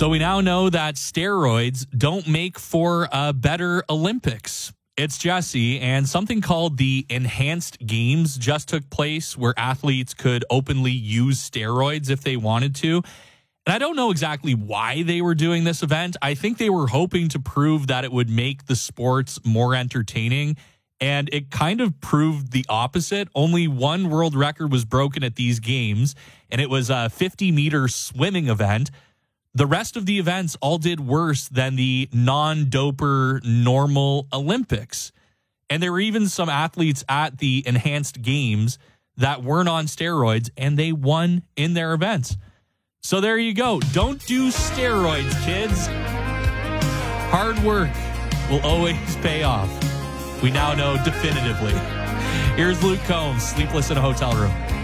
So we now know that steroids don't make for a better Olympics. It's Jesse, and something called the Enhanced Games just took place where athletes could openly use steroids if they wanted to. And I don't know exactly why they were doing this event. I think they were hoping to prove that it would make the sports more entertaining, and it kind of proved the opposite. Only one world record was broken at these games, and it was a 50-meter swimming event. The rest of the events all did worse than the non-doper normal Olympics. And there were even some athletes at the Enhanced Games that weren't on steroids, and they won in their events. So there you go. Don't do steroids, kids. Hard work will always pay off. We now know definitively. Here's Luke Combs, Sleepless in a Hotel Room.